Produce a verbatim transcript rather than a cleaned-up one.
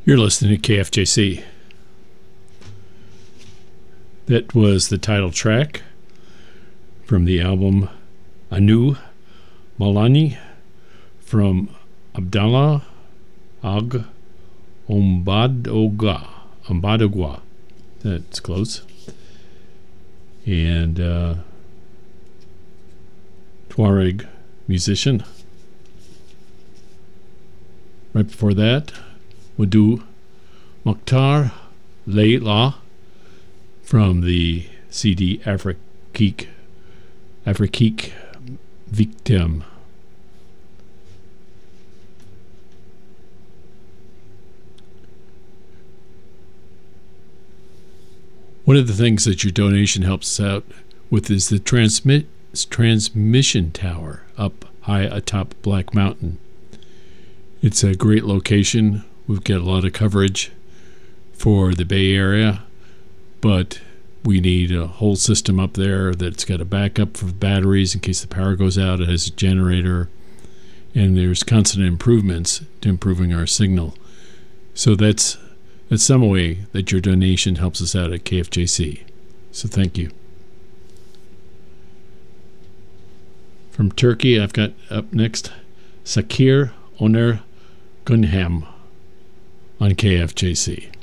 You're listening to K F J C. That was the title track from the album Anu Malani from Abdallah Ag Ombadogwa. Ombadogwa. That's close. And uh, Tuareg musician. Right before that, Wadu Mokhtar Layla from the C D Afrique Afrique Victim. One of the things that your donation helps us out with is the transmit transmission tower up high atop Black Mountain. It's a great location. We've got a lot of coverage for the Bay Area, but we need a whole system up there that's got a backup for batteries in case the power goes out. It has a generator, and there's constant improvements to improving our signal. So that's that's some way that your donation helps us out at K F J C. So thank you. From Turkey, I've got up next Sakir Oner Gunham on K F J C.